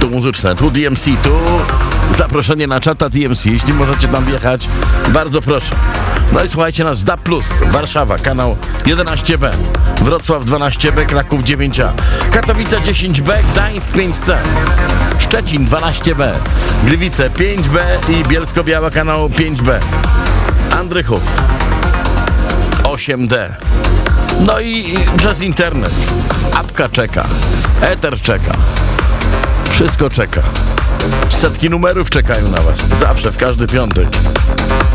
Tu muzyczne, tu DMC, tu zaproszenie na czata DMC. Jeśli możecie tam wjechać, bardzo proszę. No i słuchajcie nas DAB+, Warszawa, kanał 11B, Wrocław 12B, Kraków 9A, Katowice 10B, Gdańsk 5C, Szczecin 12B, Gliwice 5B i Bielsko-Biała, kanał 5B, Andrychów 8D. No i przez internet. Apka czeka, eter czeka, wszystko czeka. Setki numerów czekają na was, zawsze, w każdy piątek.